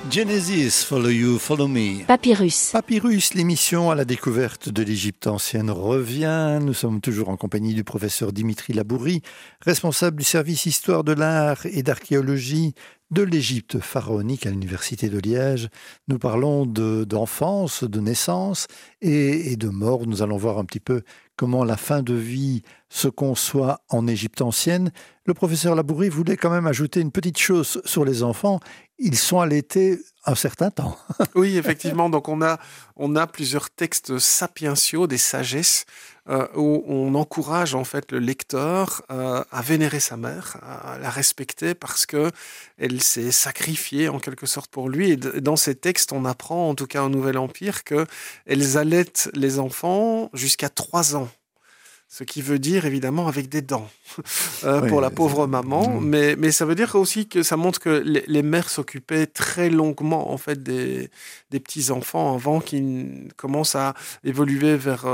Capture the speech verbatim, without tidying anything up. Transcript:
Genesis, Follow You, Follow Me. Papyrus. Papyrus, l'émission à la découverte de l'Égypte ancienne revient. Nous sommes toujours en compagnie du professeur Dimitri Labourie, responsable du service Histoire de l'art et d'archéologie de l'Égypte pharaonique à l'Université de Liège. Nous parlons de, d'enfance, de naissance et, et de mort. Nous allons voir un petit peu comment la fin de vie se conçoit en Égypte ancienne. Le professeur Labourie voulait quand même ajouter une petite chose sur les enfants. Ils sont allaités un certain temps. Oui, effectivement. Donc, on a, on a plusieurs textes sapientiaux, des sagesses, euh, où on encourage en fait le lecteur euh, à vénérer sa mère, à la respecter parce que elle s'est sacrifiée en quelque sorte pour lui. Et dans ces textes, on apprend, en tout cas au Nouvel Empire, qu'elles allaitent les enfants jusqu'à trois ans. Ce qui veut dire, évidemment, avec des dents euh, oui, pour la pauvre maman. Mmh. Mais, mais ça veut dire aussi que ça montre que les, les mères s'occupaient très longuement, en fait, des, des petits-enfants avant qu'ils commencent à évoluer vers